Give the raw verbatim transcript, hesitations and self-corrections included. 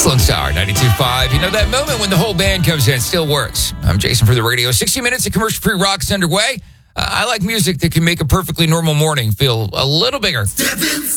Excellent Sour, ninety-two point five. You know, that moment when the whole band comes in still works. I'm Jason for the radio. sixty minutes of commercial-free rock is underway. Uh, I like music that can make a perfectly normal morning feel a little bigger.